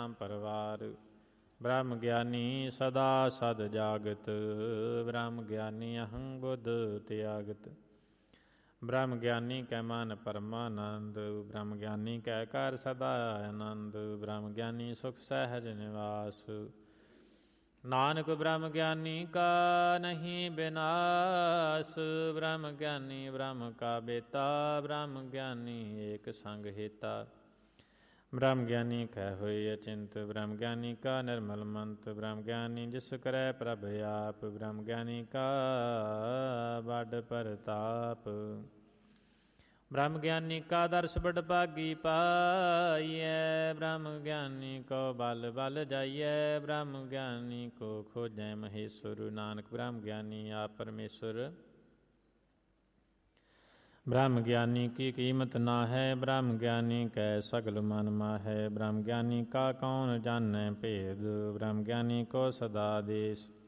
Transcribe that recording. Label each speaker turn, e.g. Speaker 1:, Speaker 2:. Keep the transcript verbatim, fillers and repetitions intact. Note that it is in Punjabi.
Speaker 1: ਪਰਵਾਰ। ਬ੍ਰਹਮ ਗਿਆਨੀ ਸਦਾ ਸਦ ਜਾਗਤ, ਬ੍ਰਹਮ ਗਿਆਨੀ ਅਹੰ ਬੁੱਧ ਤਿਆਗਤ। ਬ੍ਰਹਮ ਗਿਆਨੀ ਕੈ ਮਨ ਪਰਮਾਨੰਦ, ਬ੍ਰਹਮ ਗਿਆਨੀ ਕੈ ਘਰ ਸਦਾ ਆਨੰਦ। ਬ੍ਰਹਮ ਗਿਆਨੀ ਸੁਖ ਸਹਿਜ ਨਿਵਾਸ, ਨਾਨਕ ਬ੍ਰਹਮ ਗਿਆਨੀ ਕਾ ਨਹੀਂ ਬਿਨਾਸ। ਬ੍ਰਹਮ ਗਿਆਨੀ ਬ੍ਰਹਮ ਕਾ ਬੇਤਾ, ਬ੍ਰਹਮ ਗਿਆਨੀ ਏਕ ਸੰਗ ਹੇਤਾ। ਬ੍ਰਹਮ ਗਿਆਨੀ ਕੈ ਹੋਏ ਅਚਿੰਤ, ਬ੍ਰਹਮ ਗਿਆਨੀ ਕਾ ਨਿਰਮਲ ਮੰਤ। ਬ੍ਰਹਮ ਗਿਆਨੀ ਜਿਸ ਕਰੈ ਪ੍ਰਭ ਆਪ, ਬ੍ਰਹਮ ਗਿਆਨੀ ਕਾ ਬਡ ਪਰਤਾਪ। ਬ੍ਰਹਮ ਗਿਆਨੀ ਕਾ ਦਰਸ ਬਡ ਭਾਗੀ ਪਾਈਐ, ਬ੍ਰਹਮ ਗਿਆਨੀ ਕੋ ਬਲ ਬਲ ਜਾਈਐ। ਬ੍ਰਹਮ ਗਿਆਨੀ ਕੋ ਖੋਜੈ ਮਹੇਸ਼ਵਰ, ਨਾਨਕ ਬ੍ਰਹਮ ਗਿਆਨੀ ਆਪ ਪਰਮੇਸ਼ਵਰ। ਬ੍ਰਹਮ ਗਿਆਨੀ ਕੀ ਕੀਮਤ ਨਾ ਹੈ, ਬ੍ਰਹਮ ਗਿਆਨੀ ਕੈ ਸਗਲ ਮਨ ਮਾਹੈ। ਬ੍ਰਹਮ ਗਿਆਨੀ ਕਾ ਕੌਣ ਜਾਣੈ ਭੇਦ, ਬ੍ਰਹਮ ਗਿਆਨੀ ਕੋ ਸਦਾ ਦੇਸ।